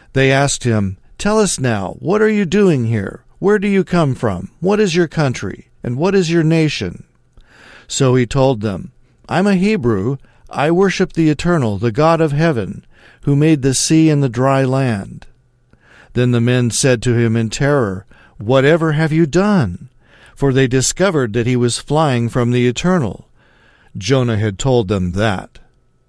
They asked him, "Tell us now, what are you doing here? Where do you come from? What is your country? And what is your nation?" So he told them, "I'm a Hebrew. I worship the Eternal, the God of heaven, who made the sea and the dry land." Then the men said to him in terror, "Whatever have you done?" For they discovered that he was flying from the Eternal. Jonah had told them that.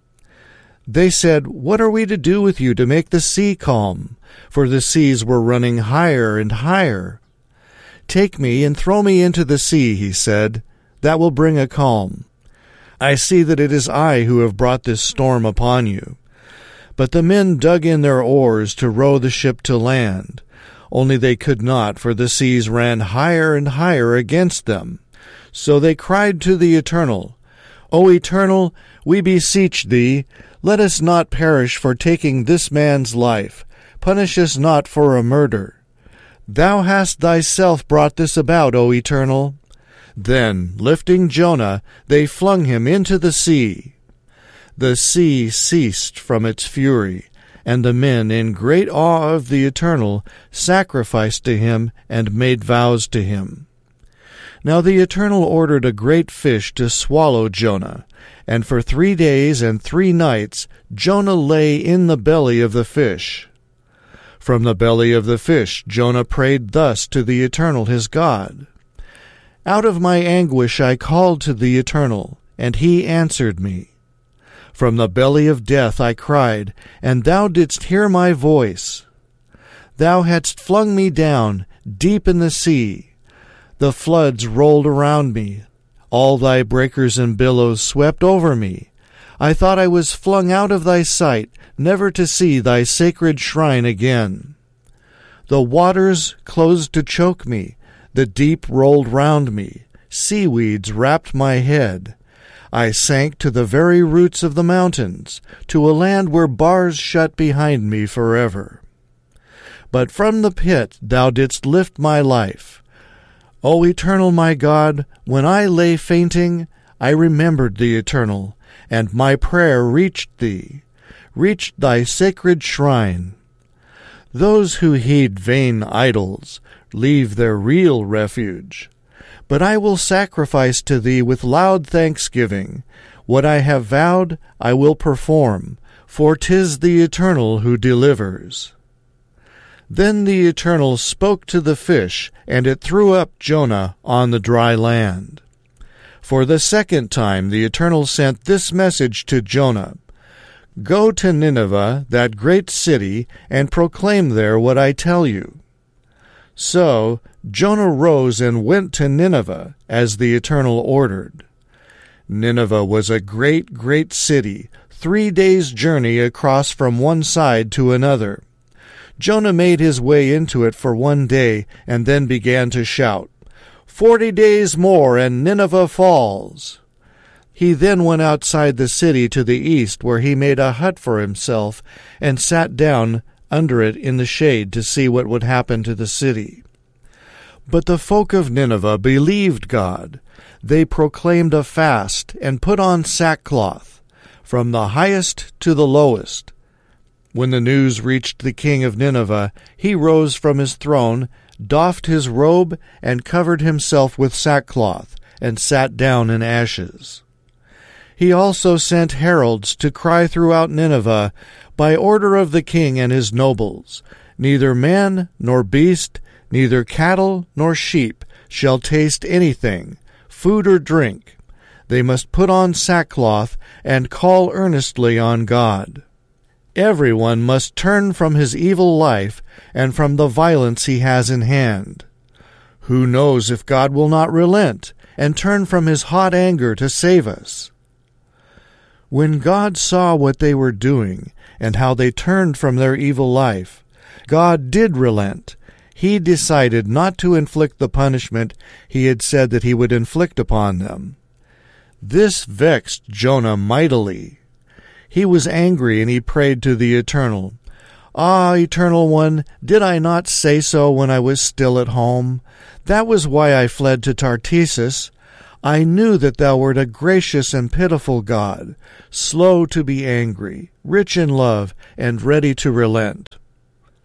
They said, "What are we to do with you to make the sea calm?" For the seas were running higher and higher. "Take me and throw me into the sea," he said. "That will bring a calm. I see that it is I who have brought this storm upon you." But the men dug in their oars to row the ship to land. Only they could not, for the seas ran higher and higher against them. So they cried to the Eternal, "O Eternal, we beseech thee, let us not perish for taking this man's life. Punish us not for a murder. Thou hast thyself brought this about, O Eternal." Then, lifting Jonah, they flung him into the sea. The sea ceased from its fury, and the men, in great awe of the Eternal, sacrificed to him and made vows to him. Now the Eternal ordered a great fish to swallow Jonah, and for 3 days and 3 nights Jonah lay in the belly of the fish. From the belly of the fish Jonah prayed thus to the Eternal his God, "Out of my anguish I called to the Eternal, and he answered me. From the belly of death I cried, and thou didst hear my voice. Thou hadst flung me down deep in the sea. The floods rolled around me. All thy breakers and billows swept over me. I thought I was flung out of thy sight, never to see thy sacred shrine again. The waters closed to choke me. The deep rolled round me. Seaweeds wrapped my head. I sank to the very roots of the mountains, to a land where bars shut behind me forever. But from the pit thou didst lift my life. O Eternal my God, when I lay fainting, I remembered the Eternal, and my prayer reached thee, reached thy sacred shrine. Those who heed vain idols leave their real refuge. But I will sacrifice to thee with loud thanksgiving. What I have vowed I will perform, for 'tis the Eternal who delivers. Then the Eternal spoke to the fish, and it threw up Jonah on the dry land. For the 2nd time the Eternal sent this message to Jonah, "Go to Nineveh, that great city, and proclaim there what I tell you." So Jonah rose and went to Nineveh, as the Eternal ordered. Nineveh was a great, great city, 3 days' journey across from one side to another. Jonah made his way into it for 1 day, and then began to shout, "40 days more, and Nineveh falls." He then went outside the city to the east, where he made a hut for himself, and sat down under it in the shade to see what would happen to the city. But the folk of Nineveh believed God. They proclaimed a fast and put on sackcloth, from the highest to the lowest. When the news reached the king of Nineveh, he rose from his throne, doffed his robe, and covered himself with sackcloth, and sat down in ashes. He also sent heralds to cry throughout Nineveh, by order of the king and his nobles, "Neither man nor beast, neither cattle nor sheep shall taste anything, food or drink. They must put on sackcloth and call earnestly on God. Everyone must turn from his evil life and from the violence he has in hand. Who knows if God will not relent and turn from his hot anger to save us?" When God saw what they were doing and how they turned from their evil life, God did relent. He decided not to inflict the punishment he had said that he would inflict upon them. This vexed Jonah mightily. He was angry, and he prayed to the Eternal, "Ah, Eternal One, did I not say so when I was still at home? That was why I fled to Tartessus. I knew that thou wert a gracious and pitiful God, slow to be angry, rich in love, and ready to relent."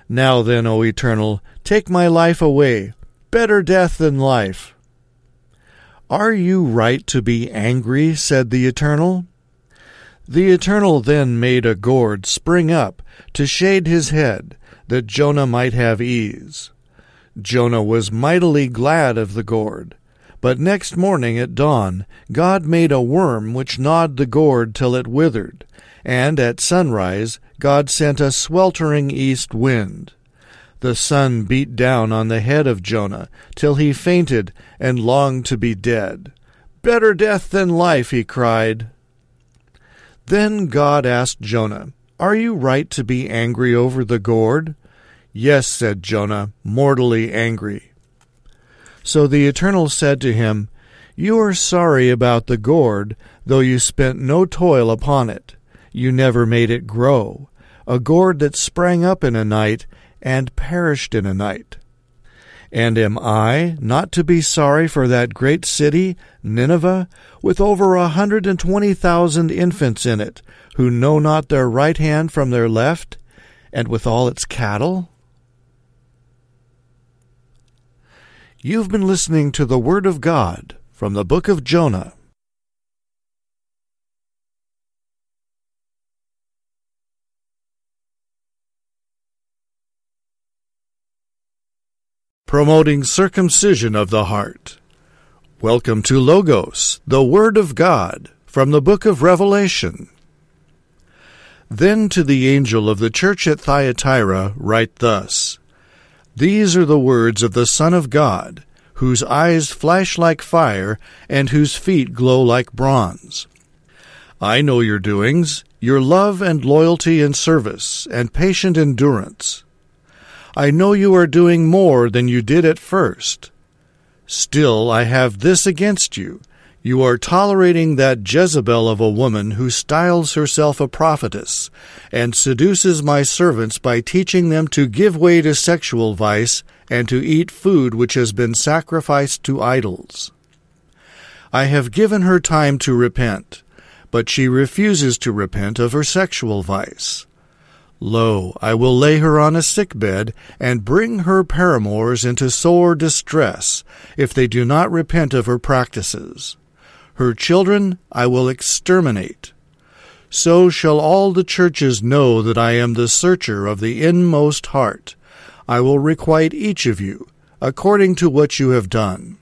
Now then, O Eternal, take my life away. Better death than life. Are you right to be angry? Said the Eternal. The Eternal then made a gourd spring up to shade his head, that Jonah might have ease. Jonah was mightily glad of the gourd. But next morning at dawn God made a worm which gnawed the gourd till it withered, and at sunrise God sent a sweltering east wind. The sun beat down on the head of Jonah till he fainted and longed to be dead. Better death than life, he cried. Then God asked Jonah, Are you right to be angry over the gourd? Yes, said Jonah, mortally angry. So the Eternal said to him, You are sorry about the gourd, though you spent no toil upon it. You never made it grow, a gourd that sprang up in a night and perished in a night. And am I not to be sorry for that great city, Nineveh, with over 120,000 infants in it, who know not their right hand from their left, and with all its cattle? You've been listening to the Word of God from the book of Jonah. Promoting circumcision of the heart. Welcome to Logos, the Word of God, from the book of Revelation. Then to the angel of the church at Thyatira write thus, These are the words of the Son of God, whose eyes flash like fire, and whose feet glow like bronze. I know your doings, your love and loyalty and service, and patient endurance. I know you are doing more than you did at first. Still, I have this against you. You are tolerating that Jezebel of a woman who styles herself a prophetess, and seduces my servants by teaching them to give way to sexual vice and to eat food which has been sacrificed to idols. I have given her time to repent, but she refuses to repent of her sexual vice. Lo, I will lay her on a sickbed, and bring her paramours into sore distress, if they do not repent of her practices. Her children I will exterminate. So shall all the churches know that I am the searcher of the inmost heart. I will requite each of you, according to what you have done.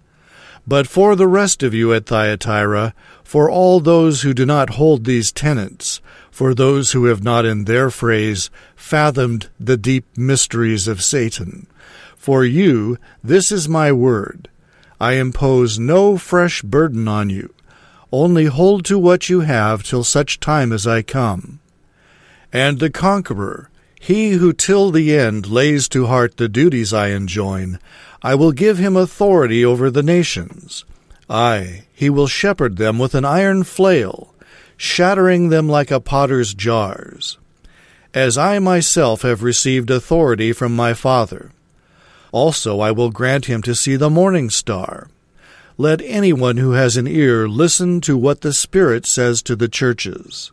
But for the rest of you at Thyatira, for all those who do not hold these tenets, for those who have not in their phrase fathomed the deep mysteries of Satan, for you, this is my word. I impose no fresh burden on you. Only hold to what you have till such time as I come. And the conqueror, he who till the end lays to heart the duties I enjoin, I will give him authority over the nations. Aye, he will shepherd them with an iron flail, shattering them like a potter's jars. As I myself have received authority from my Father. Also I will grant him to see the morning star. Let anyone who has an ear listen to what the Spirit says to the churches.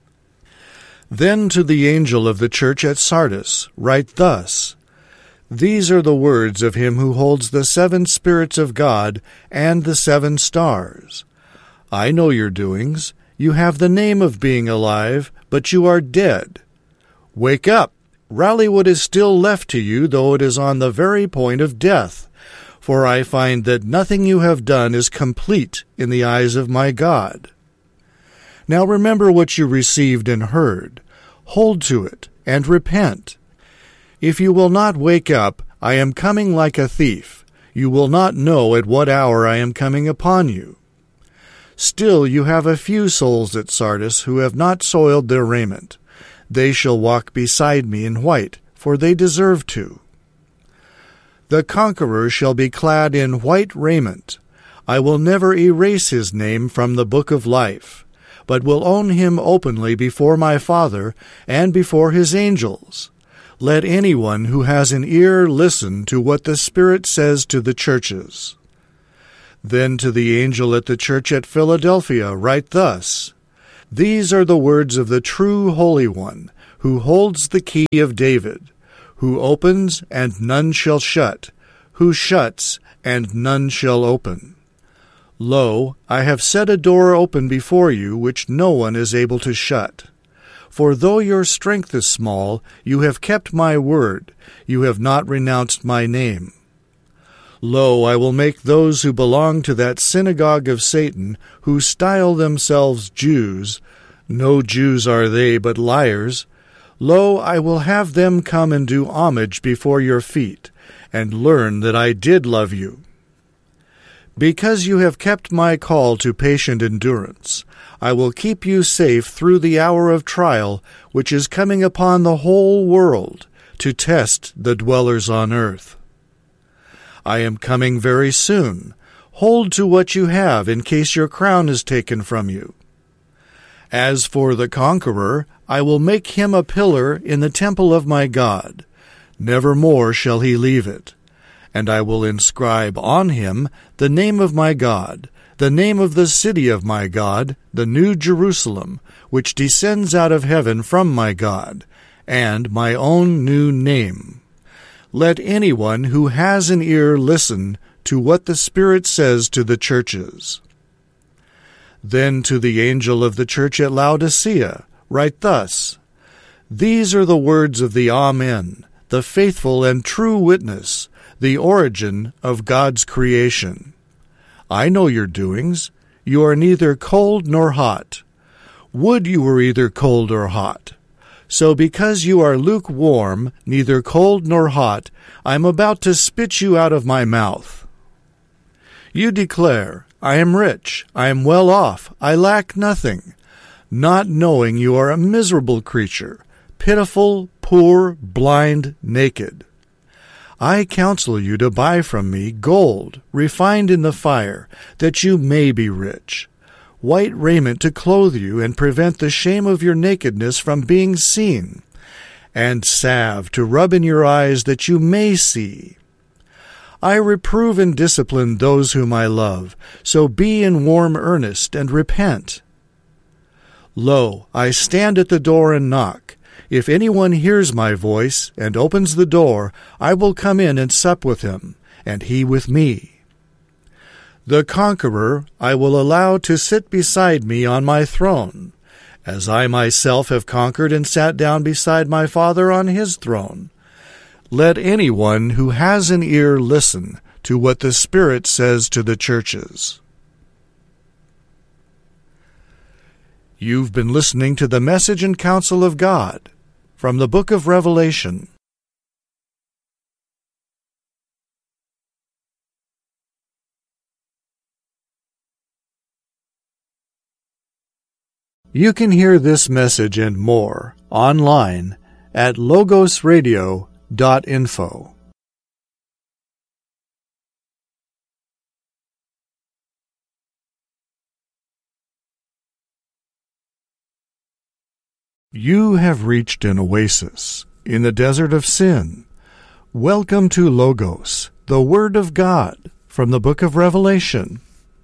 Then to the angel of the church at Sardis write thus, These are the words of him who holds the 7 spirits of God and the 7 stars. I know your doings. You have the name of being alive, but you are dead. Wake up, rally what is still left to you, though it is on the very point of death. For I find that nothing you have done is complete in the eyes of my God. Now remember what you received and heard. Hold to it, and repent. If you will not wake up, I am coming like a thief. You will not know at what hour I am coming upon you. Still you have a few souls at Sardis who have not soiled their raiment. They shall walk beside me in white, for they deserve to. The conqueror shall be clad in white raiment. I will never erase his name from the book of life, but will own him openly before my Father and before his angels. Let anyone who has an ear listen to what the Spirit says to the churches. Then to the angel at the church at Philadelphia write thus, These are the words of the true Holy One, who holds the key of David. who opens, and none shall shut, who shuts, and none shall open. Lo, I have set a door open before you, which no one is able to shut. For though your strength is small, you have kept my word, you have not renounced my name. Lo, I will make those who belong to that synagogue of Satan, who style themselves Jews, no Jews are they, but liars. Lo, I will have them come and do homage before your feet, and learn that I did love you. Because you have kept my call to patient endurance, I will keep you safe through the hour of trial, which is coming upon the whole world, to test the dwellers on earth. I am coming very soon. Hold to what you have, in case your crown is taken from you. As for the conqueror, I will make him a pillar in the temple of my God. Never more shall he leave it. And I will inscribe on him the name of my God, the name of the city of my God, the New Jerusalem, which descends out of heaven from my God, and my own new name. Let anyone who has an ear listen to what the Spirit says to the churches. Then to the angel of the church at Laodicea write thus, These are the words of the Amen, the faithful and true witness, the origin of God's creation. I know your doings. You are neither cold nor hot. Would you were either cold or hot. So because you are lukewarm, neither cold nor hot, I am about to spit you out of my mouth. You declare, I am rich, I am well off, I lack nothing, not knowing you are a miserable creature, pitiful, poor, blind, naked. I counsel you to buy from me gold, refined in the fire, that you may be rich, white raiment to clothe you and prevent the shame of your nakedness from being seen, and salve to rub in your eyes that you may see. I reprove and discipline those whom I love, so be in warm earnest and repent. Lo, I stand at the door and knock. If anyone hears my voice and opens the door, I will come in and sup with him, and he with me. The conqueror I will allow to sit beside me on my throne, as I myself have conquered and sat down beside my Father on his throne. Let anyone who has an ear listen to what the Spirit says to the churches. You've been listening to the Message and Counsel of God from the Book of Revelation. You can hear this message and more online at logosradio.info. You have reached an oasis in the desert of sin. Welcome to Logos, the Word of God, from the Book of Revelation.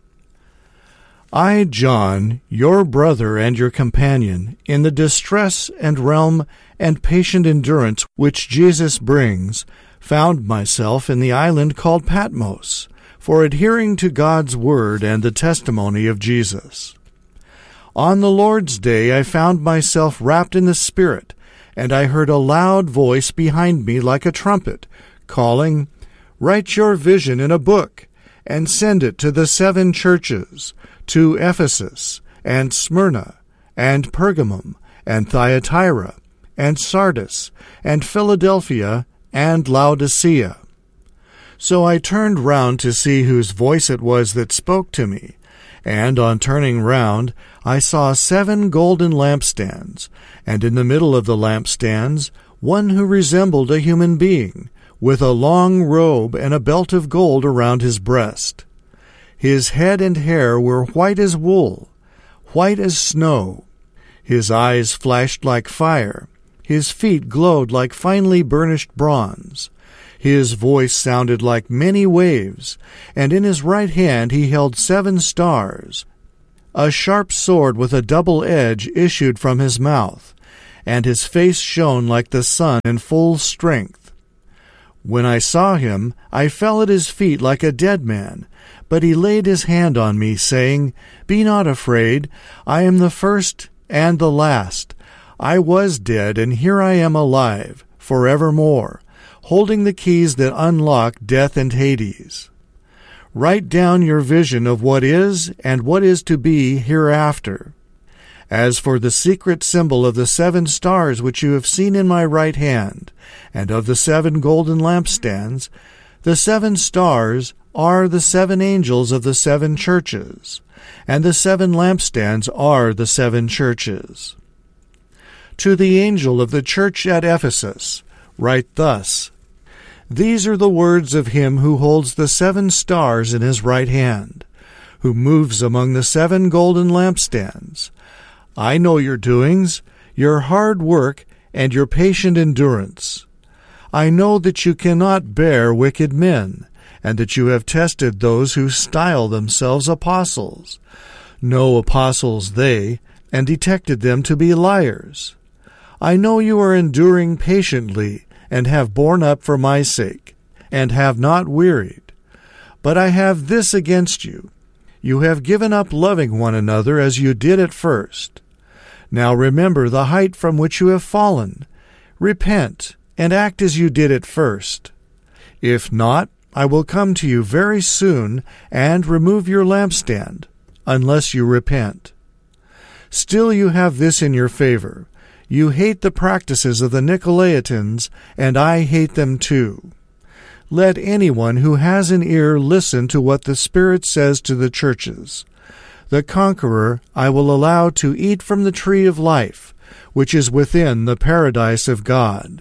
I, John, your brother and your companion, in the distress and realm and patient endurance which Jesus brings, found myself in the island called Patmos, for adhering to God's word and the testimony of Jesus. On the Lord's day I found myself wrapped in the Spirit, and I heard a loud voice behind me like a trumpet, calling, Write your vision in a book, and send it to the 7 churches, to Ephesus, and Smyrna, and Pergamum, and Thyatira, and Sardis, and Philadelphia, and Laodicea. So I turned round to see whose voice it was that spoke to me, and on turning round I saw 7 golden lampstands, and in the middle of the lampstands one who resembled a human being, with a long robe and a belt of gold around his breast. His head and hair were white as wool, white as snow. His eyes flashed like fire. His feet glowed like finely burnished bronze. His voice sounded like many waves, and in his right hand he held 7 stars. A sharp sword with a double edge issued from his mouth, and his face shone like the sun in full strength. When I saw him, I fell at his feet like a dead man. But he laid his hand on me, saying, Be not afraid, I am the first and the last. I was dead, and here I am alive, forevermore, holding the keys that unlock death and Hades. Write down your vision of what is and what is to be hereafter. As for the secret symbol of the 7 stars which you have seen in my right hand, and of the 7 golden lampstands, the 7 stars are the 7 angels of the 7 churches, and the 7 lampstands are the 7 churches. To the angel of the church at Ephesus, write thus, These are the words of him who holds the 7 stars in his right hand, who moves among the 7 golden lampstands. I know your doings, your hard work, and your patient endurance. I know that you cannot bear wicked men, and that you have tested those who style themselves apostles. No apostles they, and detected them to be liars. I know you are enduring patiently, and have borne up for my sake, and have not wearied. But I have this against you. You have given up loving one another as you did at first. Now remember the height from which you have fallen. Repent, and act as you did at first. If not, I will come to you very soon and remove your lampstand, unless you repent. Still you have this in your favor. You hate the practices of the Nicolaitans, and I hate them too. Let anyone who has an ear listen to what the Spirit says to the churches. The conqueror I will allow to eat from the tree of life, which is within the paradise of God.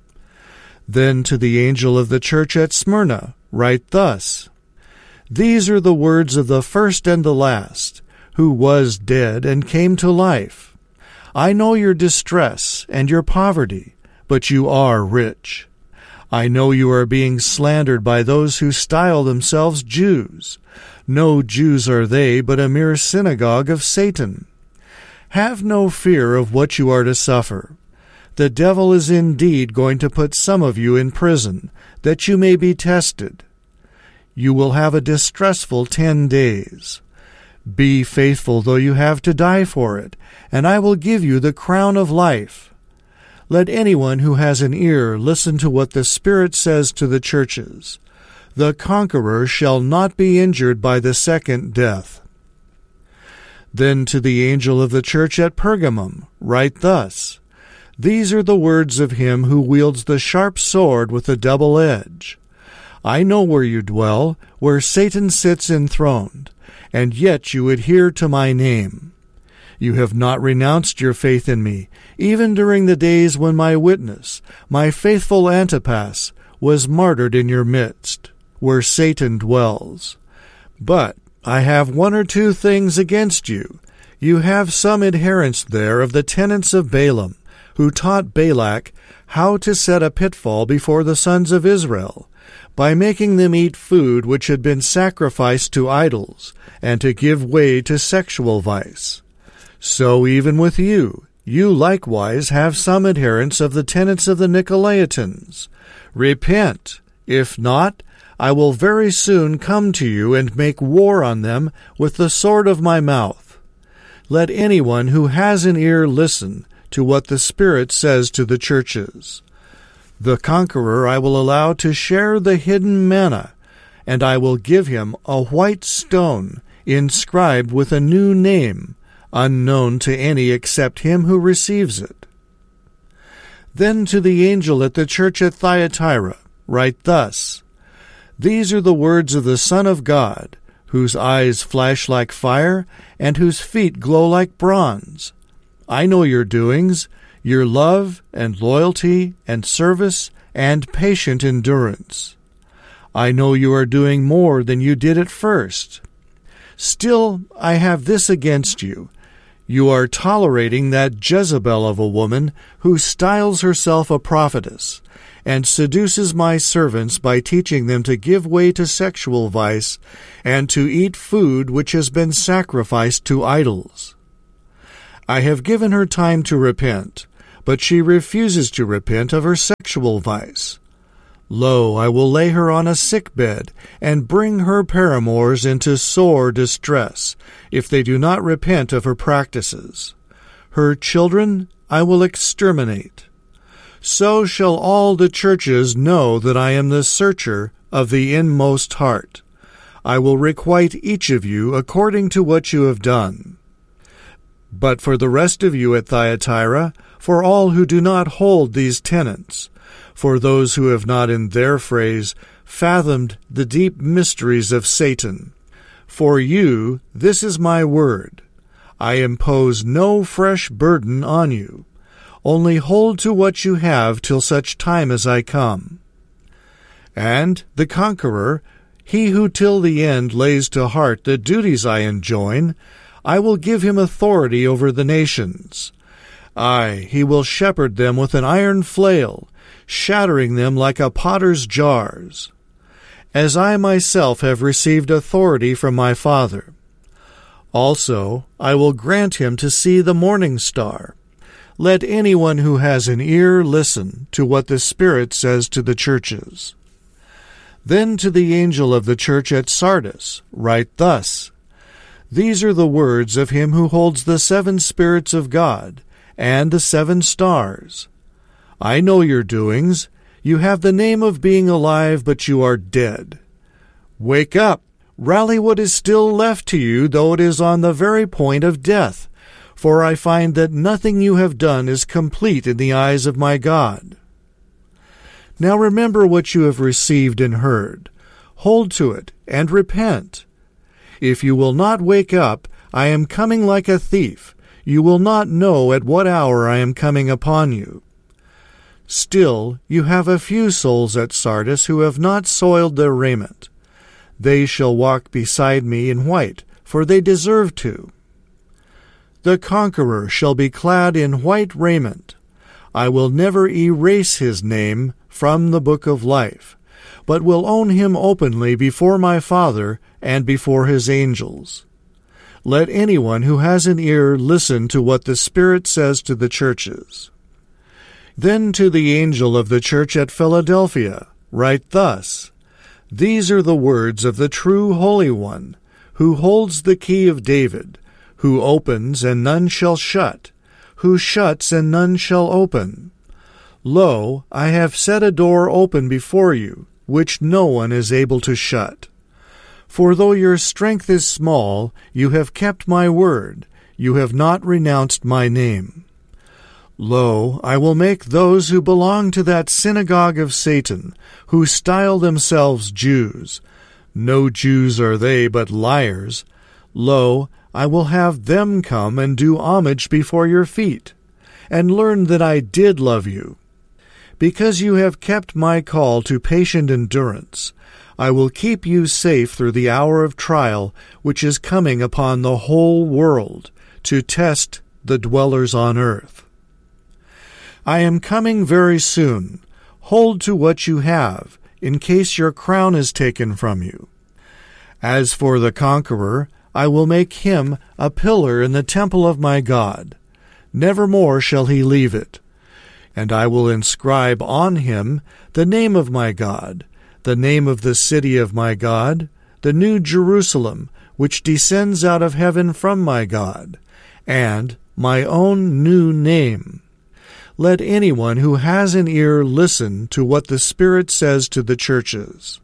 Then to the angel of the church at Smyrna, write thus, These are the words of the first and the last, who was dead and came to life. I know your distress and your poverty, but you are rich. I know you are being slandered by those who style themselves Jews. No Jews are they, but a mere synagogue of Satan. Have no fear of what you are to suffer. The devil is indeed going to put some of you in prison, that you may be tested. You will have a distressful 10 days. Be faithful though you have to die for it, and I will give you the crown of life. Let anyone who has an ear listen to what the Spirit says to the churches. The conqueror shall not be injured by the second death. Then to the angel of the church at Pergamum, write thus, These are the words of him who wields the sharp sword with a double edge. I know where you dwell, where Satan sits enthroned, and yet you adhere to my name. You have not renounced your faith in me, even during the days when my witness, my faithful Antipas, was martyred in your midst, where Satan dwells. But I have 1 or 2 things against you. You have some adherents there of the tenets of Balaam, who taught Balak how to set a pitfall before the sons of Israel, by making them eat food which had been sacrificed to idols, and to give way to sexual vice. So even with you likewise have some adherents of the tenets of the Nicolaitans. Repent. If not, I will very soon come to you and make war on them with the sword of my mouth. Let anyone who has an ear listen to what the Spirit says to the churches. The conqueror I will allow to share the hidden manna, and I will give him a white stone inscribed with a new name, unknown to any except him who receives it. Then to the angel at the church at Thyatira, write thus, These are the words of the Son of God, whose eyes flash like fire, and whose feet glow like bronze. I know your doings, your love and loyalty and service and patient endurance. I know you are doing more than you did at first. Still, I have this against you. You are tolerating that Jezebel of a woman who styles herself a prophetess, and seduces my servants by teaching them to give way to sexual vice and to eat food which has been sacrificed to idols. I have given her time to repent, but she refuses to repent of her sexual vice. Lo, I will lay her on a sick bed, and bring her paramours into sore distress, if they do not repent of her practices. Her children I will exterminate. So shall all the churches know that I am the searcher of the inmost heart. I will requite each of you according to what you have done. But for the rest of you at Thyatira, for all who do not hold these tenets, for those who have not in their phrase fathomed the deep mysteries of Satan, for you this is my word. I impose no fresh burden on you. Only hold to what you have till such time as I come. And the conqueror, he who till the end lays to heart the duties I enjoin, I will give him authority over the nations. Aye, he will shepherd them with an iron flail, shattering them like a potter's jars, as I myself have received authority from my Father. Also, I will grant him to see the morning star. Let anyone who has an ear listen to what the Spirit says to the churches. Then to the angel of the church at Sardis write thus, These are the words of him who holds the 7 spirits of God and the 7 stars. I know your doings. You have the name of being alive, but you are dead. Wake up, rally what is still left to you, though it is on the very point of death, for I find that nothing you have done is complete in the eyes of my God. Now remember what you have received and heard. Hold to it, and repent. If you will not wake up, I am coming like a thief. You will not know at what hour I am coming upon you. Still, you have a few souls at Sardis who have not soiled their raiment. They shall walk beside me in white, for they deserve to. The conqueror shall be clad in white raiment. I will never erase his name from the book of life, but will own him openly before my Father and before his angels. Let anyone who has an ear listen to what the Spirit says to the churches. Then to the angel of the church at Philadelphia write thus, These are the words of the true Holy One, who holds the key of David, who opens and none shall shut, who shuts and none shall open. Lo, I have set a door open before you, which no one is able to shut. For though your strength is small, you have kept my word, you have not renounced my name. Lo, I will make those who belong to that synagogue of Satan, who style themselves Jews. No Jews are they, but liars. Lo, I will have them come and do homage before your feet, and learn that I did love you. Because you have kept my call to patient endurance, I will keep you safe through the hour of trial which is coming upon the whole world, to test the dwellers on earth. I am coming very soon. Hold to what you have, in case your crown is taken from you. As for the conqueror, I will make him a pillar in the temple of my God. Nevermore shall he leave it. And I will inscribe on him the name of my God, the name of the city of my God, the new Jerusalem, which descends out of heaven from my God, and my own new name. Let anyone who has an ear listen to what the Spirit says to the churches.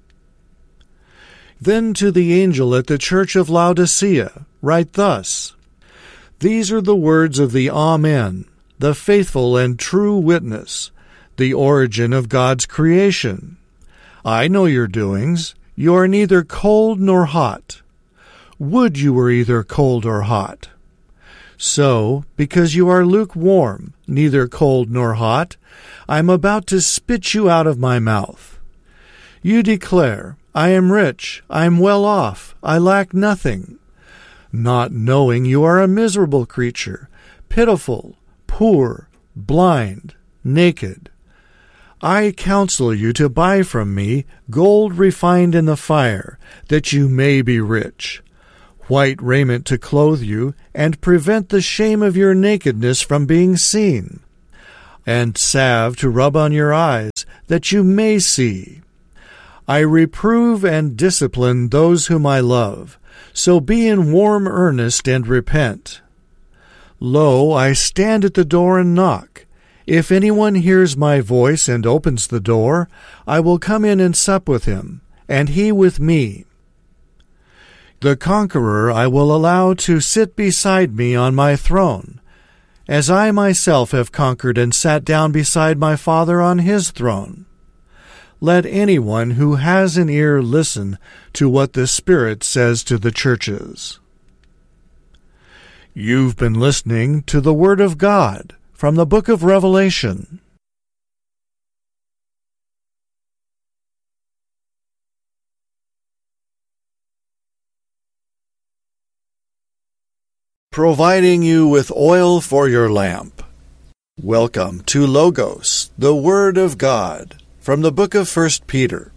Then to the angel at the church of Laodicea write thus, These are the words of the Amen, the faithful and true witness, the origin of God's creation. I know your doings. You are neither cold nor hot. Would you were either cold or hot. So, because you are lukewarm, neither cold nor hot, I am about to spit you out of my mouth. You declare, I am rich, I am well off, I lack nothing, not knowing you are a miserable creature, pitiful, poor, blind, naked. I counsel you to buy from me gold refined in the fire, that you may be rich, white raiment to clothe you, and prevent the shame of your nakedness from being seen, and salve to rub on your eyes, that you may see. I reprove and discipline those whom I love, so be in warm earnest and repent. Lo, I stand at the door and knock. If anyone hears my voice and opens the door, I will come in and sup with him, and he with me. The conqueror I will allow to sit beside me on my throne, as I myself have conquered and sat down beside my Father on his throne. Let anyone who has an ear listen to what the Spirit says to the churches. You've been listening to the Word of God from the book of Revelation. Providing you with oil for your lamp. Welcome to Logos, the Word of God, from the book of 1 Peter.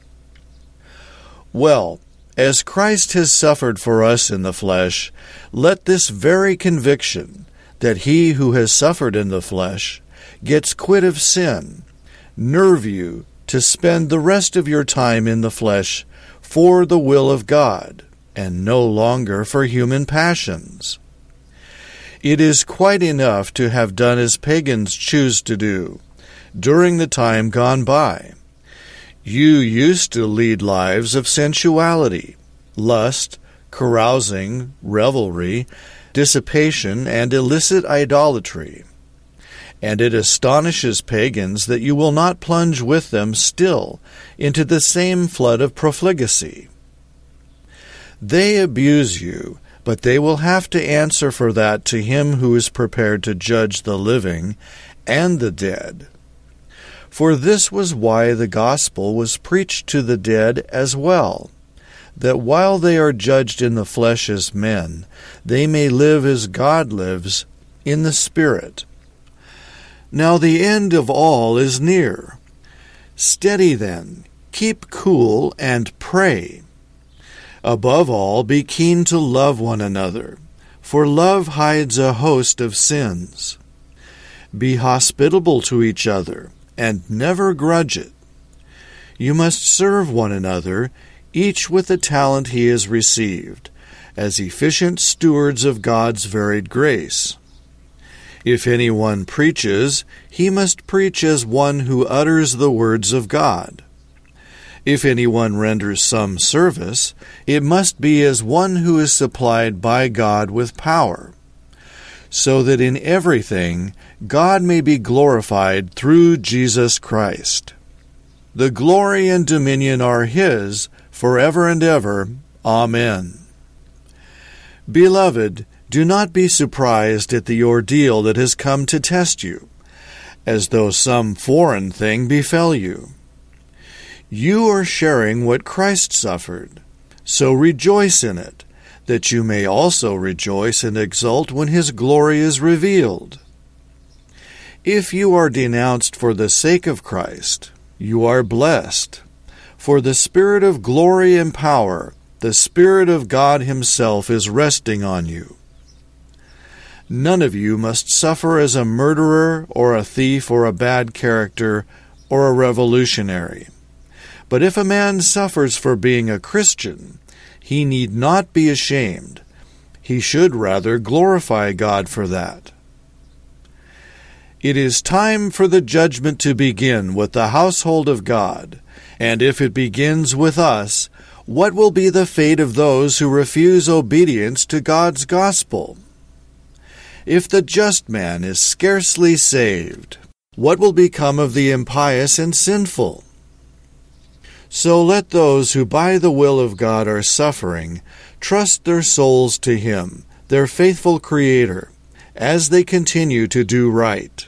Well, as Christ has suffered for us in the flesh, let this very conviction, that he who has suffered in the flesh gets quit of sin, nerve you to spend the rest of your time in the flesh for the will of God, and no longer for human passions. It is quite enough to have done as pagans choose to do during the time gone by. You used to lead lives of sensuality, lust, carousing, revelry, dissipation, and illicit idolatry. And it astonishes pagans that you will not plunge with them still into the same flood of profligacy. They abuse you, but they will have to answer for that to him who is prepared to judge the living and the dead. For this was why the gospel was preached to the dead as well, that while they are judged in the flesh as men, they may live as God lives in the Spirit. Now the end of all is near. Steady then, keep cool, and pray. Above all, be keen to love one another, for love hides a host of sins. Be hospitable to each other, and never grudge it. You must serve one another, each with the talent he has received, as efficient stewards of God's varied grace. If anyone preaches, he must preach as one who utters the words of God. If anyone renders some service, it must be as one who is supplied by God with power, so that in everything God may be glorified through Jesus Christ. The glory and dominion are his forever and ever. Amen. Beloved, do not be surprised at the ordeal that has come to test you, as though some foreign thing befell you. You are sharing what Christ suffered, so rejoice in it, that you may also rejoice and exult when his glory is revealed. If you are denounced for the sake of Christ, you are blessed, for the Spirit of glory and power, the Spirit of God himself, is resting on you. None of you must suffer as a murderer or a thief or a bad character or a revolutionary. But if a man suffers for being a Christian, he need not be ashamed. He should rather glorify God for that. It is time for the judgment to begin with the household of God, and if it begins with us, what will be the fate of those who refuse obedience to God's gospel? If the just man is scarcely saved, what will become of the impious and sinful? So let those who by the will of God are suffering trust their souls to him, their faithful Creator, as they continue to do right.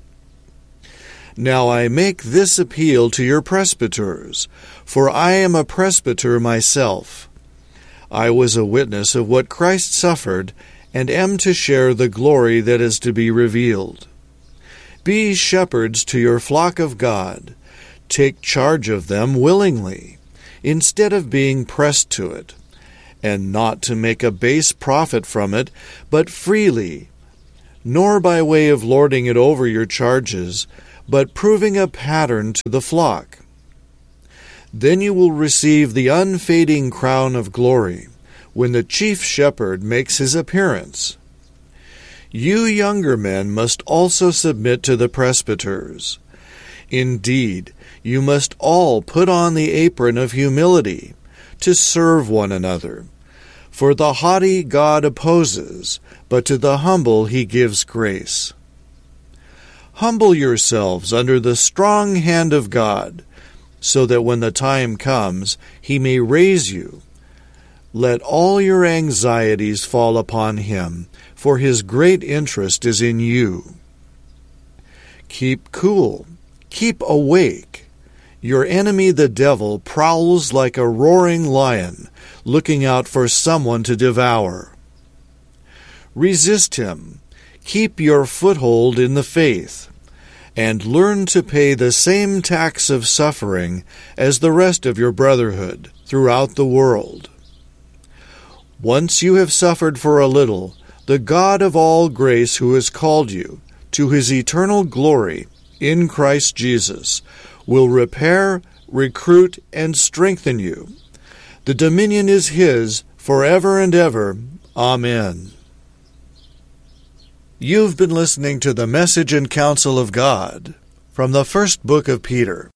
Now I make this appeal to your presbyters, for I am a presbyter myself. I was a witness of what Christ suffered, and am to share the glory that is to be revealed. Be shepherds to your flock of God. Take charge of them willingly, instead of being pressed to it, and not to make a base profit from it, but freely, nor by way of lording it over your charges, but proving a pattern to the flock. Then you will receive the unfading crown of glory when the chief shepherd makes his appearance. You younger men must also submit to the presbyters. Indeed, you must all put on the apron of humility to serve one another. For the haughty God opposes, but to the humble he gives grace. Humble yourselves under the strong hand of God, so that when the time comes, he may raise you. Let all your anxieties fall upon him, for his great interest is in you. Keep cool, keep awake. Your enemy the devil prowls like a roaring lion, looking out for someone to devour. Resist him, keep your foothold in the faith, and learn to pay the same tax of suffering as the rest of your brotherhood throughout the world. Once you have suffered for a little, the God of all grace, who has called you to his eternal glory in Christ Jesus, will repair, recruit, and strengthen you. The dominion is his forever and ever. Amen. You've been listening to the Message and Counsel of God from the first book of Peter.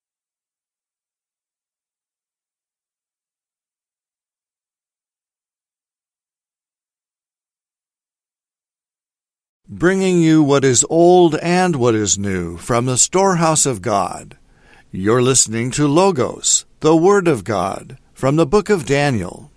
Bringing you what is old and what is new from the storehouse of God. You're listening to Logos, the Word of God, from the book of Daniel.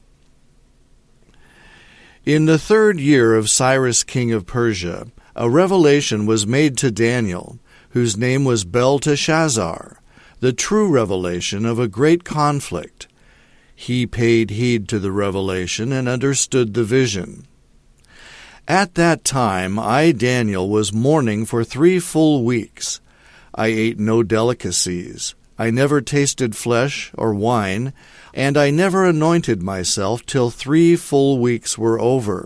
In the 3rd year of Cyrus king of Persia, a revelation was made to Daniel, whose name was Belteshazzar, the true revelation of a great conflict. He paid heed to the revelation and understood the vision. At that time I, Daniel, was mourning for 3 full weeks. I ate no delicacies. I never tasted flesh or wine, and I never anointed myself till 3 full weeks were over.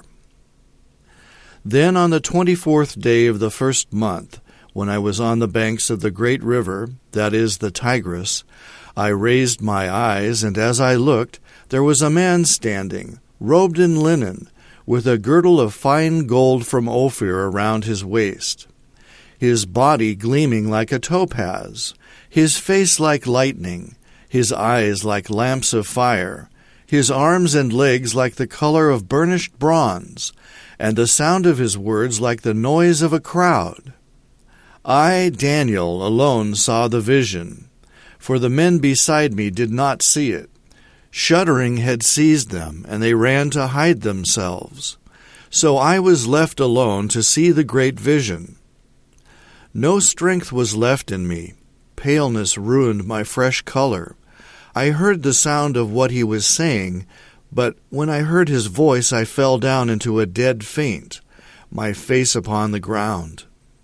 Then on the 24th day of the 1st month, when I was on the banks of the great river, that is, the Tigris, I raised my eyes, and as I looked, there was a man standing, robed in linen, with a girdle of fine gold from Ophir around his waist, his body gleaming like a topaz, his face like lightning, his eyes like lamps of fire, his arms and legs like the color of burnished bronze, and the sound of his words like the noise of a crowd. I, Daniel, alone saw the vision, for the men beside me did not see it. Shuddering had seized them, and they ran to hide themselves. So I was left alone to see the great vision. No strength was left in me. Paleness ruined my fresh color. I heard the sound of what he was saying, but when I heard his voice I fell down into a dead faint, my face upon the ground.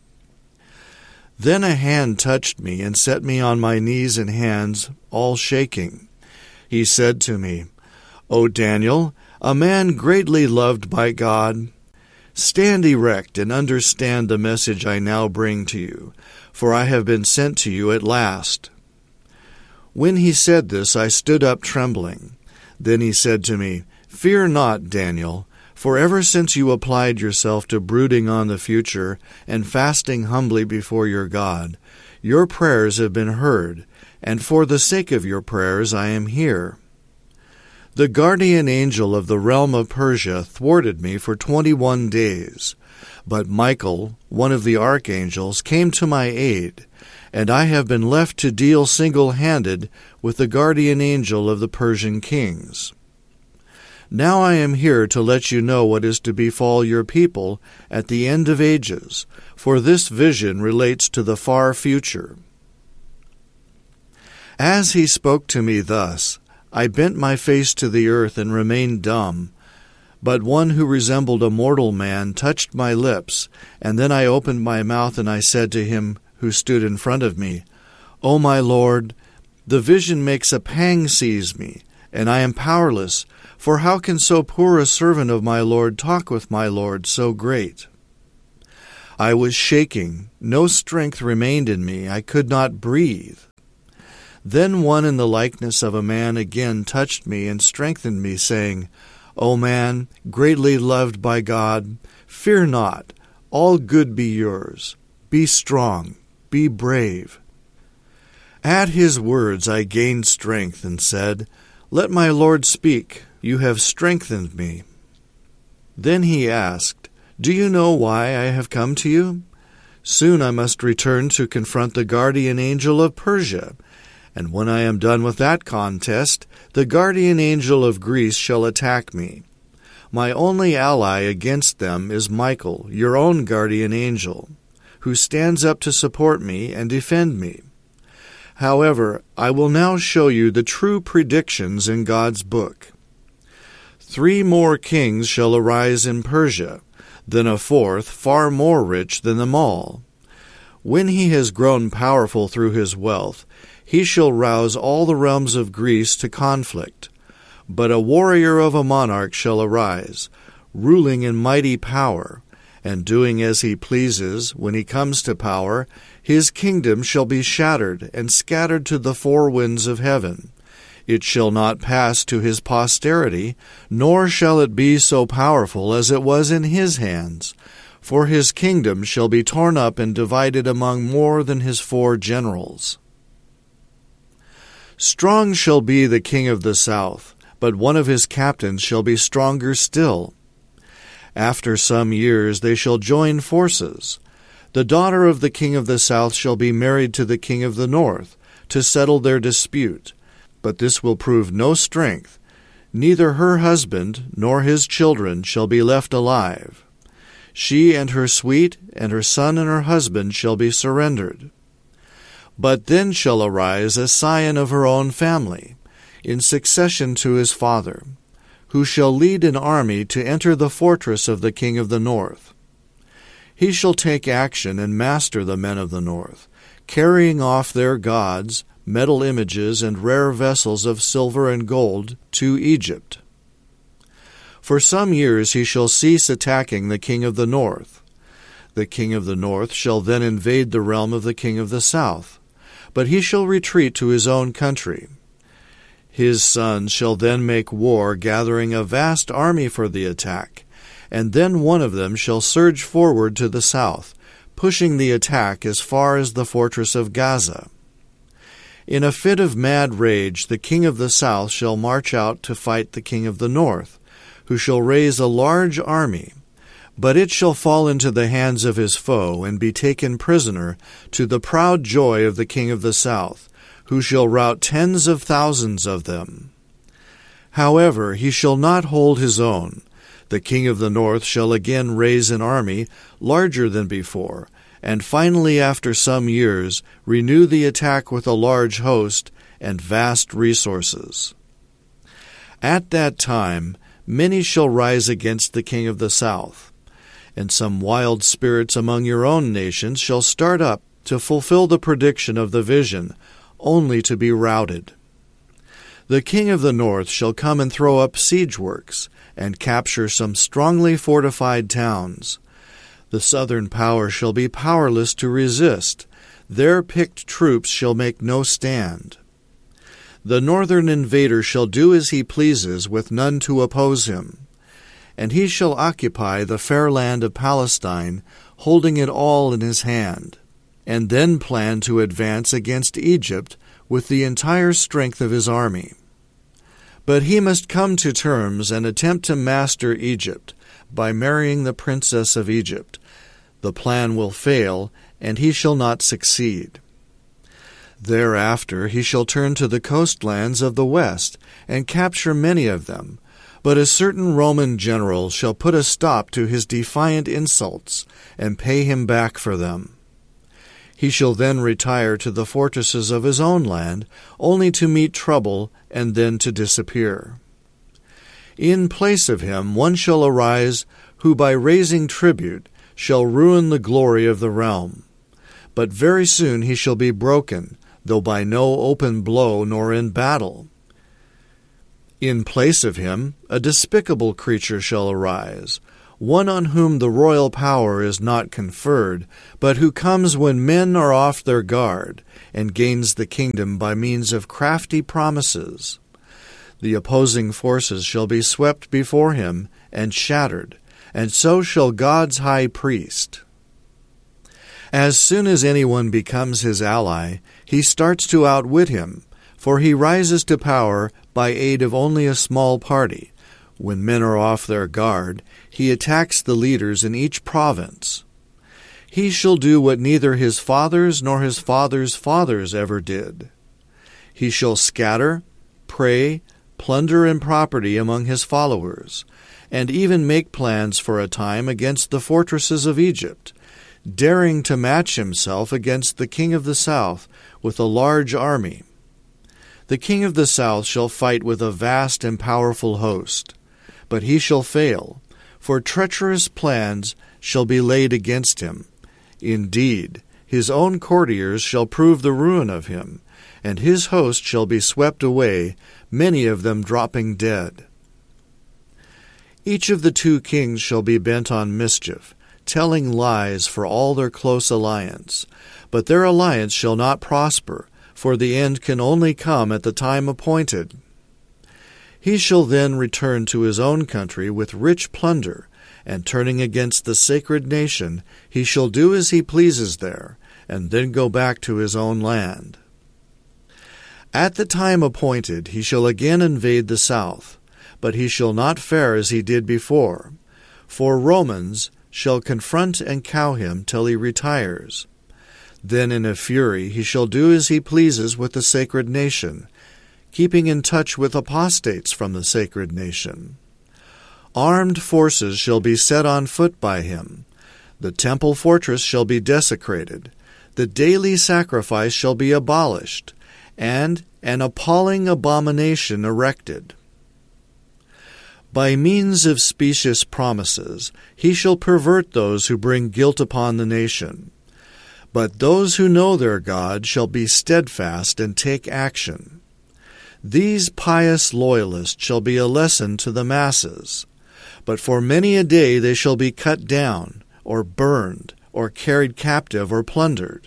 Then a hand touched me and set me on my knees and hands, all shaking. He said to me, O Daniel, a man greatly loved by God, stand erect and understand the message I now bring to you, for I have been sent to you at last. When he said this, I stood up trembling. Then he said to me, Fear not, Daniel, for ever since you applied yourself to brooding on the future and fasting humbly before your God, your prayers have been heard, and for the sake of your prayers I am here. The guardian angel of the realm of Persia thwarted me for 21 days, but Michael, one of the archangels, came to my aid, and I have been left to deal single-handed with the guardian angel of the Persian kings. Now I am here to let you know what is to befall your people at the end of ages, for this vision relates to the far future. As he spoke to me thus, I bent my face to the earth and remained dumb. But one who resembled a mortal man touched my lips, and then I opened my mouth and I said to him who stood in front of me, O my Lord, the vision makes a pang seize me, and I am powerless, for how can so poor a servant of my Lord talk with my Lord so great? I was shaking. No strength remained in me. I could not breathe. Then one in the likeness of a man again touched me and strengthened me, saying, O man, greatly loved by God, fear not, all good be yours. Be strong, be brave. At his words I gained strength and said, Let my Lord speak, you have strengthened me. Then he asked, Do you know why I have come to you? Soon I must return to confront the guardian angel of Persia, and when I am done with that contest, the guardian angel of Greece shall attack me. My only ally against them is Michael, your own guardian angel, who stands up to support me and defend me. However, I will now show you the true predictions in God's book. 3 more kings shall arise in Persia, then a 4th, far more rich than them all. When he has grown powerful through his wealth, he shall rouse all the realms of Greece to conflict. But a warrior of a monarch shall arise, ruling in mighty power, and doing as he pleases. When he comes to power, his kingdom shall be shattered and scattered to the 4 winds of heaven. It shall not pass to his posterity, nor shall it be so powerful as it was in his hands. For his kingdom shall be torn up and divided among more than his 4 generals. Strong shall be the king of the south, but one of his captains shall be stronger still. After some years they shall join forces. The daughter of the king of the south shall be married to the king of the north, to settle their dispute. But this will prove no strength. Neither her husband nor his children shall be left alive. She and her suite and her son and her husband shall be surrendered. But then shall arise a scion of her own family, in succession to his father, who shall lead an army to enter the fortress of the king of the north. He shall take action and master the men of the north, carrying off their gods, metal images, and rare vessels of silver and gold to Egypt. For some years he shall cease attacking the king of the north. The king of the north shall then invade the realm of the king of the south, but he shall retreat to his own country. His sons shall then make war, gathering a vast army for the attack, and then one of them shall surge forward to the south, pushing the attack as far as the fortress of Gaza. In a fit of mad rage, the king of the south shall march out to fight the king of the north, who shall raise a large army. But it shall fall into the hands of his foe, and be taken prisoner, to the proud joy of the king of the south, who shall rout tens of thousands of them. However, he shall not hold his own. The king of the north shall again raise an army larger than before, and finally, after some years, renew the attack with a large host and vast resources. At that time, many shall rise against the king of the south, and some wild spirits among your own nations shall start up to fulfill the prediction of the vision, only to be routed. The king of the north shall come and throw up siege works, and capture some strongly fortified towns. The southern power shall be powerless to resist. Their picked troops shall make no stand. The northern invader shall do as he pleases, with none to oppose him. And he shall occupy the fair land of Palestine, holding it all in his hand, and then plan to advance against Egypt with the entire strength of his army. But he must come to terms and attempt to master Egypt by marrying the princess of Egypt. The plan will fail, and he shall not succeed. Thereafter he shall turn to the coastlands of the west, and capture many of them. But a certain Roman general shall put a stop to his defiant insults, and pay him back for them. He shall then retire to the fortresses of his own land, only to meet trouble and then to disappear. In place of him one shall arise, who by raising tribute shall ruin the glory of the realm. But very soon he shall be broken, though by no open blow nor in battle. In place of him a despicable creature shall arise, one on whom the royal power is not conferred, but who comes when men are off their guard, and gains the kingdom by means of crafty promises. The opposing forces shall be swept before him and shattered, and so shall God's high priest. As soon as anyone becomes his ally, he starts to outwit him, for he rises to power by aid of only a small party. When men are off their guard, he attacks the leaders in each province. He shall do what neither his fathers nor his fathers' fathers ever did. He shall scatter, prey, plunder and property among his followers, and even make plans for a time against the fortresses of Egypt, daring to match himself against the king of the south with a large army. The king of the south shall fight with a vast and powerful host, but he shall fail, for treacherous plans shall be laid against him. Indeed, his own courtiers shall prove the ruin of him, and his host shall be swept away, many of them dropping dead. Each of the two kings shall be bent on mischief, telling lies for all their close alliance. But their alliance shall not prosper, for the end can only come at the time appointed. He shall then return to his own country with rich plunder, and turning against the sacred nation, he shall do as he pleases there, and then go back to his own land. At the time appointed he shall again invade the south, but he shall not fare as he did before, for Romans shall confront and cow him till he retires. Then in a fury he shall do as he pleases with the sacred nation, keeping in touch with apostates from the sacred nation. Armed forces shall be set on foot by him. The temple fortress shall be desecrated. The daily sacrifice shall be abolished, and an appalling abomination erected. By means of specious promises he shall pervert those who bring guilt upon the nation. But those who know their God shall be steadfast and take action. These pious loyalists shall be a lesson to the masses, but for many a day they shall be cut down, or burned, or carried captive, or plundered.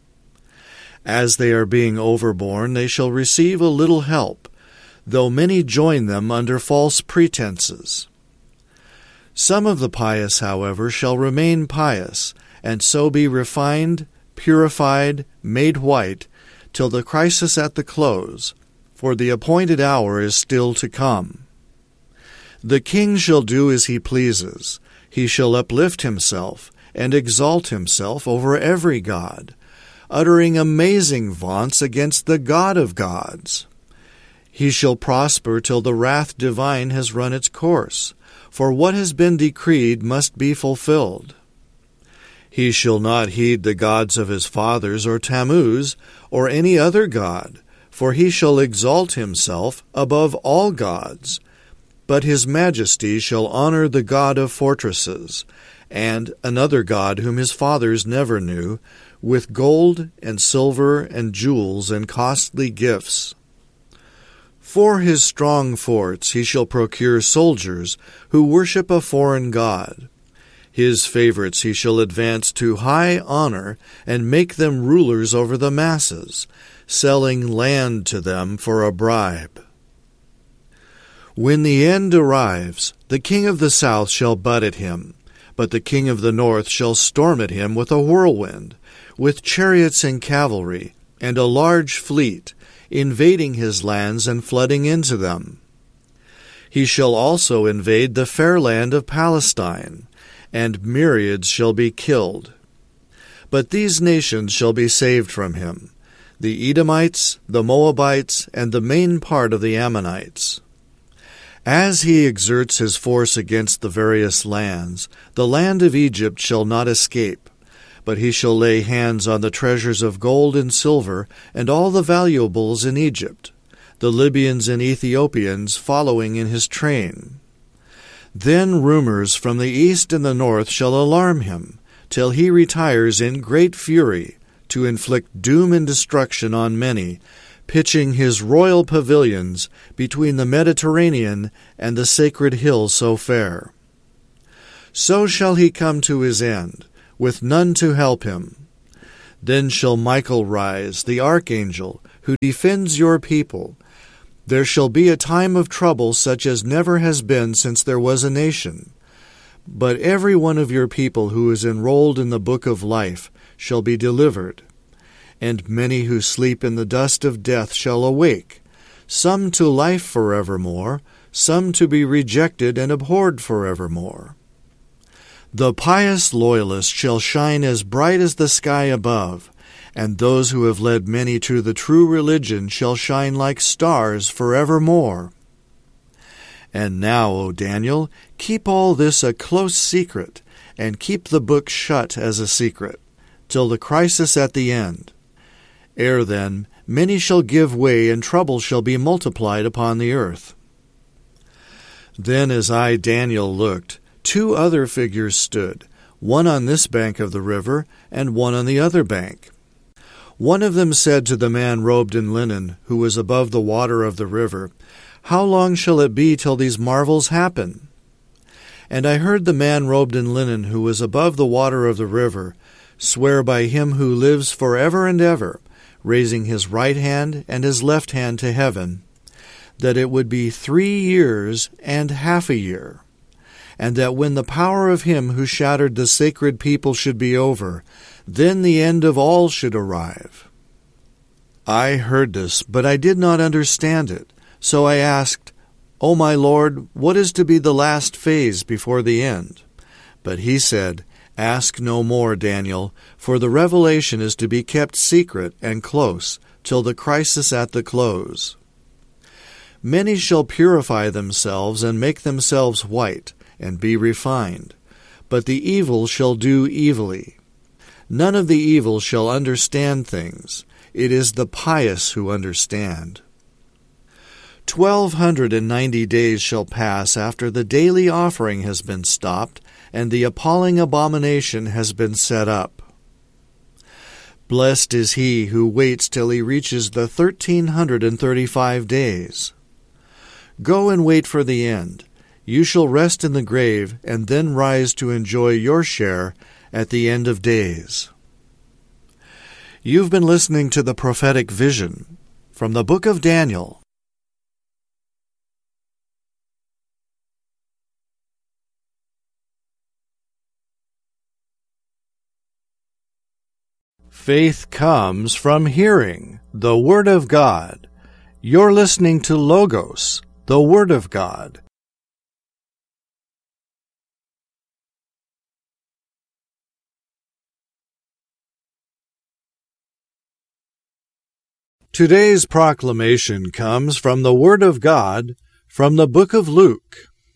As they are being overborne, they shall receive a little help, though many join them under false pretenses. Some of the pious, however, shall remain pious, and so be refined, purified, made white, till the crisis at the close, for the appointed hour is still to come. The king shall do as he pleases. He shall uplift himself, and exalt himself over every god, uttering amazing vaunts against the God of gods. He shall prosper till the wrath divine has run its course, for what has been decreed must be fulfilled. He shall not heed the gods of his fathers, or Tammuz, or any other god, for he shall exalt himself above all gods. But his majesty shall honor the God of fortresses, and another god whom his fathers never knew, with gold and silver and jewels and costly gifts. For his strong forts he shall procure soldiers who worship a foreign god. His favorites he shall advance to high honor and make them rulers over the masses, selling land to them for a bribe. When the end arrives, the king of the south shall butt at him, but the king of the north shall storm at him with a whirlwind, with chariots and cavalry, and a large fleet, invading his lands and flooding into them. He shall also invade the fair land of Palestine, and myriads shall be killed. But these nations shall be saved from him, the Edomites, the Moabites, and the main part of the Ammonites. As he exerts his force against the various lands, the land of Egypt shall not escape, but he shall lay hands on the treasures of gold and silver and all the valuables in Egypt, the Libyans and Ethiopians following in his train. Then rumors from the east and the north shall alarm him, till he retires in great fury to inflict doom and destruction on many, pitching his royal pavilions between the Mediterranean and the sacred hill so fair. So shall he come to his end, with none to help him. Then shall Michael rise, the archangel, who defends your people. There shall be a time of trouble such as never has been since there was a nation. But every one of your people who is enrolled in the book of life shall be delivered. And many who sleep in the dust of death shall awake, some to life forevermore, some to be rejected and abhorred forevermore. The pious loyalist shall shine as bright as the sky above, and those who have led many to the true religion shall shine like stars forevermore. And now, O Daniel, keep all this a close secret, and keep the book shut as a secret, till the crisis at the end. Ere then, many shall give way, and trouble shall be multiplied upon the earth. Then as I, Daniel, looked, 2 other figures stood, one on this bank of the river, and one on the other bank. One of them said to the man robed in linen, who was above the water of the river, How long shall it be till these marvels happen? And I heard the man robed in linen, who was above the water of the river, swear by him who lives forever and ever, raising his right hand and his left hand to heaven, that it would be 3 years and half a year, and that when the power of him who shattered the sacred people should be over, then the end of all should arrive. I heard this, but I did not understand it. So I asked, O my Lord, what is to be the last phase before the end? But he said, Ask no more, Daniel, for the revelation is to be kept secret and close till the crisis at the close. Many shall purify themselves and make themselves white, and be refined. But the evil shall do evilly. None of the evil shall understand things. It is the pious who understand. 1,290 days shall pass after the daily offering has been stopped, and the appalling abomination has been set up. Blessed is he who waits till he reaches the 1,335 days. Go and wait for the end. You shall rest in the grave, and then rise to enjoy your share at the end of days. You've been listening to the prophetic vision from the book of Daniel. Faith comes from hearing the Word of God. You're listening to Logos, the Word of God. Today's proclamation comes from the Word of God, from the book of Luke.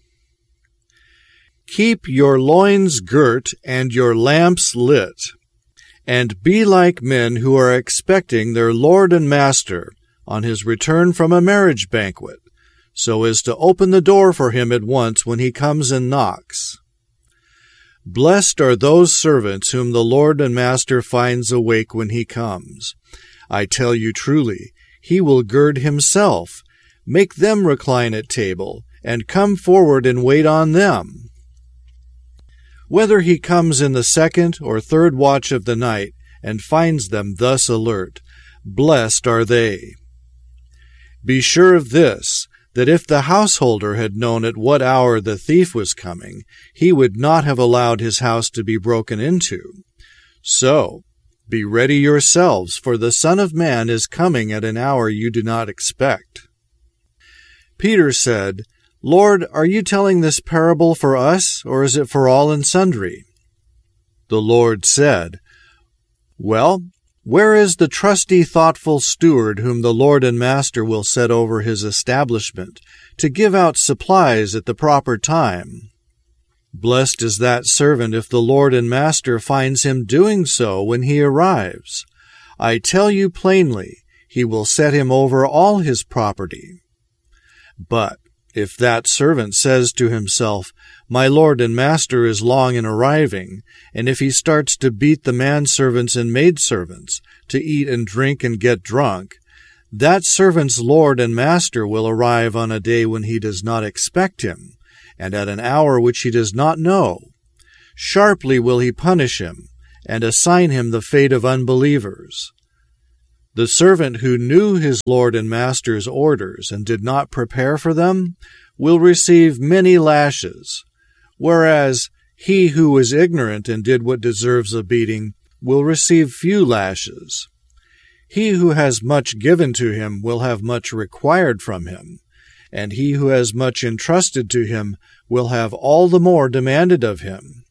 Keep your loins girt and your lamps lit, and be like men who are expecting their Lord and Master on his return from a marriage banquet, so as to open the door for him at once when he comes and knocks. Blessed are those servants whom the Lord and Master finds awake when he comes. I tell you truly, he will gird himself, make them recline at table, and come forward and wait on them. Whether he comes in the 2nd or 3rd watch of the night, and finds them thus alert, blessed are they. Be sure of this, that if the householder had known at what hour the thief was coming, he would not have allowed his house to be broken into. So, be ready yourselves, for the Son of Man is coming at an hour you do not expect. Peter said, Lord, are you telling this parable for us, or is it for all and sundry? The Lord said, Well, where is the trusty, thoughtful steward whom the Lord and Master will set over his establishment, to give out supplies at the proper time? Blessed is that servant if the Lord and Master finds him doing so when he arrives. I tell you plainly, he will set him over all his property. But if that servant says to himself, My Lord and Master is long in arriving, and if he starts to beat the manservants and maidservants, to eat and drink and get drunk, that servant's Lord and Master will arrive on a day when he does not expect him, and at an hour which he does not know, Sharply will he punish him, and assign him the fate of unbelievers. The servant who knew his lord and master's orders and did not prepare for them will receive many lashes, whereas he who was ignorant and did what deserves a beating will receive few lashes. He who has much given to him will have much required from him, and he who has much entrusted to him will have all the more demanded of him.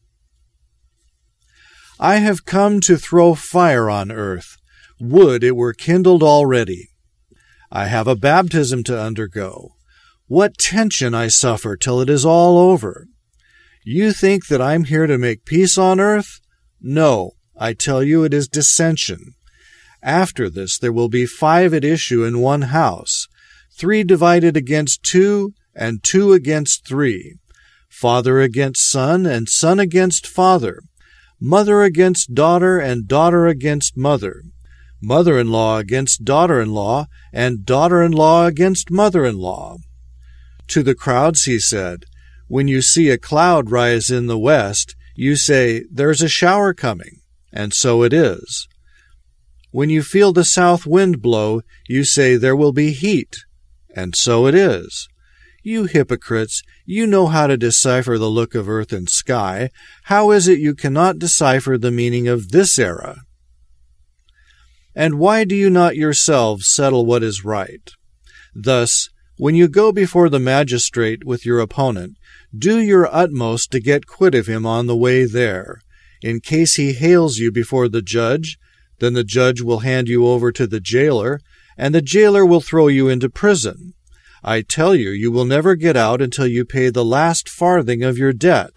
I have come to throw fire on earth. Would it were kindled already. I have a baptism to undergo. What tension I suffer till it is all over. You think that I'm here to make peace on earth? No, I tell you it is dissension. After this there will be 5 at issue in one house, 3 divided against 2, and 2 against 3, father against son, and son against father, mother against daughter, and daughter against mother, mother-in-law against daughter-in-law, and daughter-in-law against mother-in-law. To the crowds he said, When you see a cloud rise in the west, you say, There's a shower coming, and so it is. When you feel the south wind blow, you say, There will be heat, and so it is. You hypocrites, you know how to decipher the look of earth and sky. How is it you cannot decipher the meaning of this era? And why do you not yourselves settle what is right? Thus, when you go before the magistrate with your opponent, do your utmost to get quit of him on the way there. In case he hails you before the judge, then the judge will hand you over to the jailer, and the jailer will throw you into prison. I tell you, you will never get out until you pay the last farthing of your debt.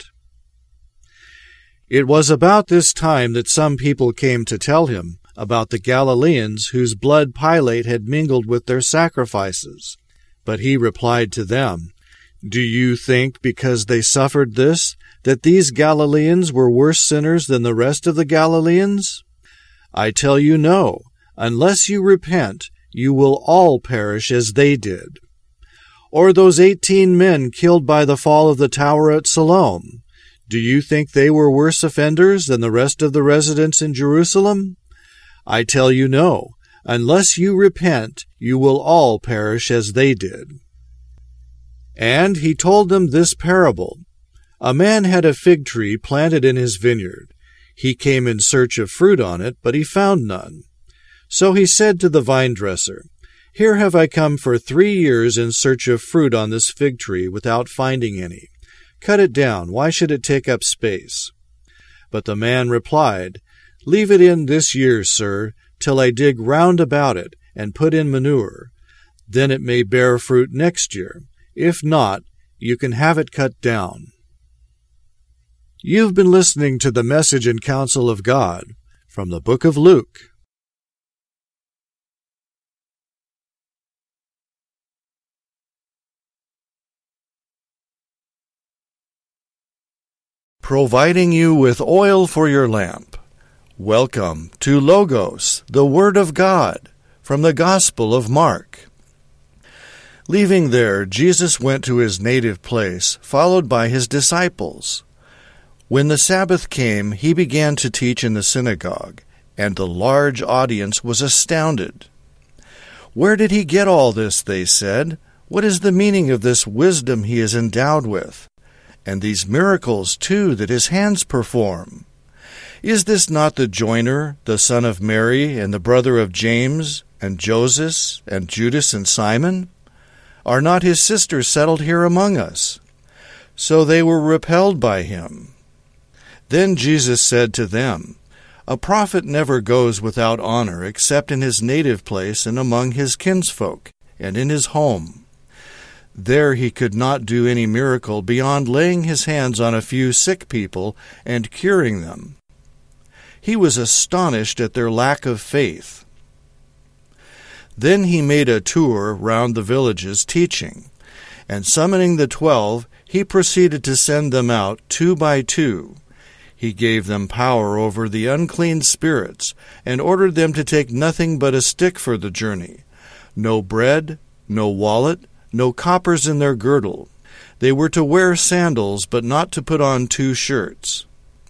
It was about this time that some people came to tell him about the Galileans whose blood Pilate had mingled with their sacrifices. But he replied to them, Do you think, because they suffered this, that these Galileans were worse sinners than the rest of the Galileans? I tell you no. Unless you repent, you will all perish as they did. Or those 18 men killed by the fall of the tower at Siloam, do you think they were worse offenders than the rest of the residents in Jerusalem? I tell you no. Unless you repent, you will all perish as they did. And he told them this parable. A man had a fig tree planted in his vineyard. He came in search of fruit on it, but he found none. So he said to the vine-dresser, Here have I come for 3 years in search of fruit on this fig tree without finding any. Cut it down. Why should it take up space? But the man replied, Leave it in this year, sir, till I dig round about it and put in manure. Then it may bear fruit next year. If not, you can have it cut down. You've been listening to the Message and Counsel of God from the book of Luke. Providing you with oil for your lamp. Welcome to Logos, the Word of God, from the Gospel of Mark. Leaving there, Jesus went to his native place, followed by his disciples. When the Sabbath came, he began to teach in the synagogue, and the large audience was astounded. Where did he get all this, they said? What is the meaning of this wisdom he is endowed with? And these miracles, too, that his hands perform? Is this not the joiner, the son of Mary, and the brother of James, and Joseph, and Judas, and Simon? Are not his sisters settled here among us? So they were repelled by him. Then Jesus said to them, A prophet never goes without honor except in his native place and among his kinsfolk, and in his home. There he could not do any miracle beyond laying his hands on a few sick people and curing them. He was astonished at their lack of faith. Then he made a tour round the villages teaching, and summoning the 12, he proceeded to send them out 2 by 2. He gave them power over the unclean spirits, and ordered them to take nothing but a stick for the journey, no bread, no wallet, no coppers in their girdle. They were to wear sandals, but not to put on 2 shirts.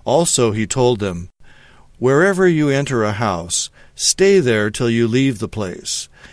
Also he told them, "Wherever you enter a house, stay there till you leave the place.